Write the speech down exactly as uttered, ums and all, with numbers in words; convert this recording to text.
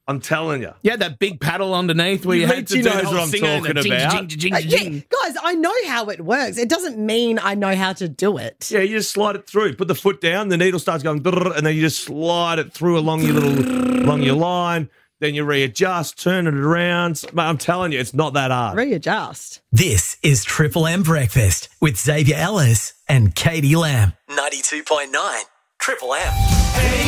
I'm telling you. Yeah, that big paddle underneath where you had to Mitchie do the knows whole what I'm singer and talking the jing, about. jing, jing, jing, Uh, yeah, jing. guys, I know how it works. It doesn't mean I know how to do it. Yeah, you just slide it through. Put the foot down, the needle starts going, brrr, and then you just slide it through along your little, along your line. Then you readjust, turn it around. Mate, I'm telling you, it's not that hard. Readjust. This is Triple M Breakfast with Xavier Ellis and Katie Lamb. ninety-two point nine Triple M.